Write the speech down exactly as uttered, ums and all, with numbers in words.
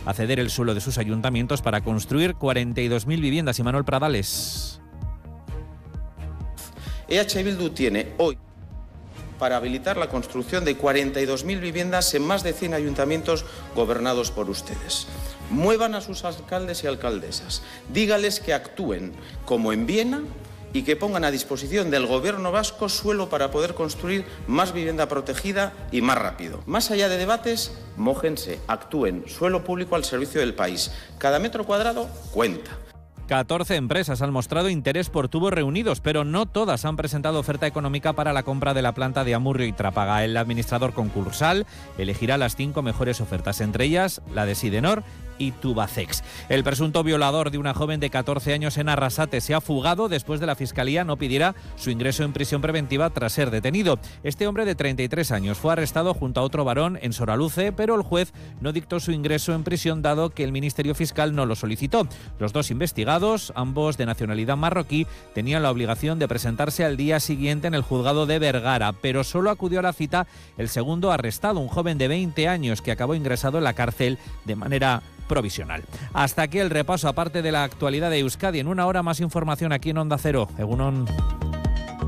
a ceder el suelo de sus ayuntamientos para construir cuarenta y dos mil viviendas. Y Manuel Pradales. E H Bildu tiene hoy para habilitar la construcción de cuarenta y dos mil viviendas en más de cien ayuntamientos gobernados por ustedes. Muevan a sus alcaldes y alcaldesas, dígales que actúen como en Viena y que pongan a disposición del gobierno vasco suelo para poder construir más vivienda protegida y más rápido. Más allá de debates, mójense, actúen, suelo público al servicio del país. Cada metro cuadrado cuenta. catorce empresas han mostrado interés por tubos reunidos, pero no todas han presentado oferta económica para la compra de la planta de Amurrio y Trápaga. El administrador concursal elegirá las cinco mejores ofertas, entre ellas la de Sidenor y Tubacex. El presunto violador de una joven de catorce años en Arrasate se ha fugado después de la Fiscalía no pidiera su ingreso en prisión preventiva tras ser detenido. Este hombre de treinta y tres años fue arrestado junto a otro varón en Soraluce, pero el juez no dictó su ingreso en prisión dado que el Ministerio Fiscal no lo solicitó. Los dos investigados, ambos de nacionalidad marroquí, tenían la obligación de presentarse al día siguiente en el juzgado de Vergara, pero solo acudió a la cita el segundo arrestado, un joven de veinte años que acabó ingresado en la cárcel de manera provisional. Hasta aquí el repaso aparte de la actualidad de Euskadi. En una hora más información aquí en Onda Cero. Egunon.